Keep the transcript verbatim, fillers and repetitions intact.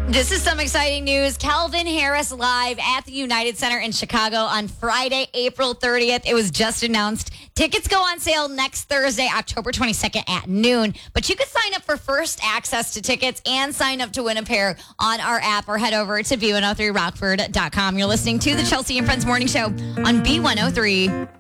This is some exciting news. Calvin Harris live at the United Center in Chicago on Friday, April thirtieth. It was just announced. Tickets go on sale next Thursday, October twenty-second at noon. But you can sign up for first access to tickets and sign up to win a pair on our app or head over to B one oh three rockford dot com. You're listening to the Chelsea and Friends Morning Show on B one oh three.